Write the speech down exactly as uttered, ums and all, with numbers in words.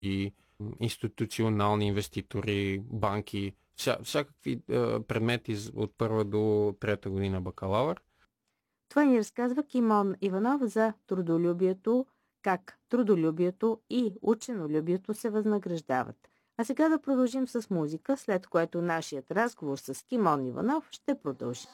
и институционални инвеститори, банки, вся, всякакви е, предмети от първа до трета година бакалавър. Това ни разказва Кимон Иванов за трудолюбието, как трудолюбието и ученолюбието се възнаграждават. А сега да продължим с музика, след което нашият разговор с Кимон Иванов ще продължи.